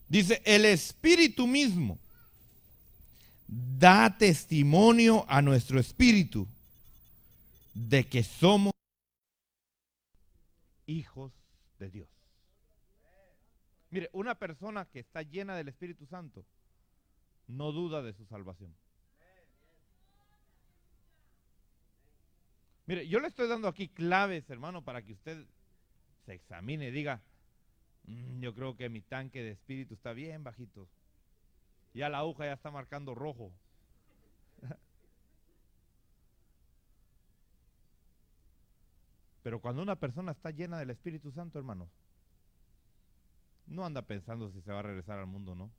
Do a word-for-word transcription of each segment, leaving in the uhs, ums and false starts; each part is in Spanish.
Dice, el Espíritu mismo da testimonio a nuestro espíritu de que somos hijos de Dios. Mire, una persona que está llena del Espíritu Santo no duda de su salvación. Mire, yo le estoy dando aquí claves, hermano, para que usted se examine y diga, mmm, yo creo que mi tanque de espíritu está bien bajito. Ya la aguja ya está marcando rojo. Pero cuando una persona está llena del Espíritu Santo, hermano, no anda pensando si se va a regresar al mundo o no.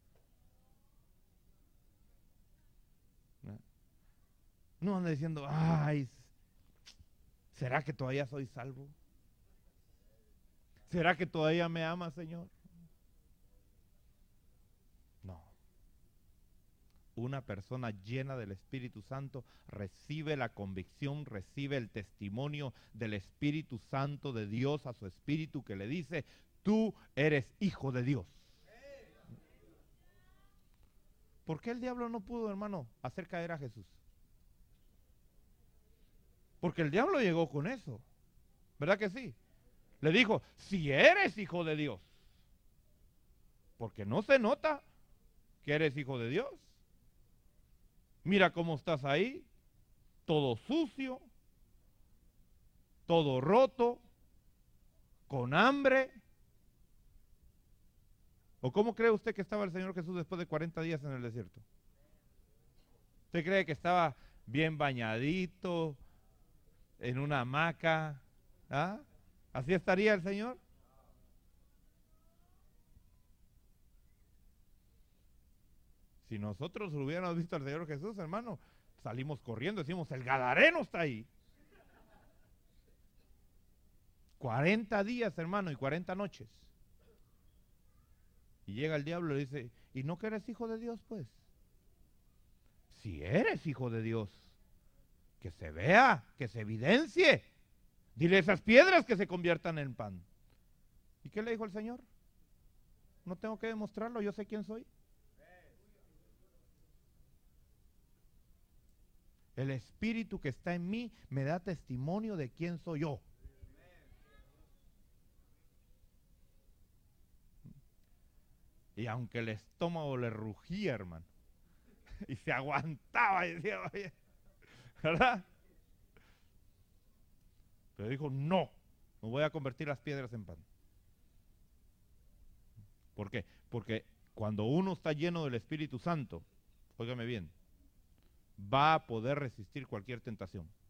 No anda diciendo, ay, ¿será que todavía soy salvo? ¿Será que todavía me ama, Señor? No. Una persona llena del Espíritu Santo recibe la convicción, recibe el testimonio del Espíritu Santo de Dios a su espíritu que le dice, tú eres hijo de Dios. ¿Por qué el diablo no pudo, hermano, hacer caer a Jesús? Porque el diablo llegó con eso, ¿verdad que sí? Le dijo, si eres hijo de Dios, porque no se nota que eres hijo de Dios. Mira cómo estás ahí, todo sucio, todo roto, con hambre. ¿O cómo cree usted que estaba el Señor Jesús después de cuarenta días en el desierto? ¿Usted cree que estaba bien bañadito, en una hamaca? ¿Ah? ¿Así estaría el Señor? Si nosotros hubiéramos visto al Señor Jesús, hermano, salimos corriendo, decimos, el Gadareno está ahí. cuarenta días, hermano, y cuarenta noches. Y llega el diablo y le dice, ¿y no que eres hijo de Dios, pues? Si eres hijo de Dios, que se vea, que se evidencie. Dile a esas piedras que se conviertan en pan. ¿Y qué le dijo el Señor? No tengo que demostrarlo, yo sé quién soy. El Espíritu que está en mí me da testimonio de quién soy yo. Y aunque el estómago le rugía, hermano, y se aguantaba y decía, oye, ¿verdad? Pero dijo, no, no voy a convertir las piedras en pan. ¿Por qué? Porque cuando uno está lleno del Espíritu Santo, óigame bien, va a poder resistir cualquier tentación.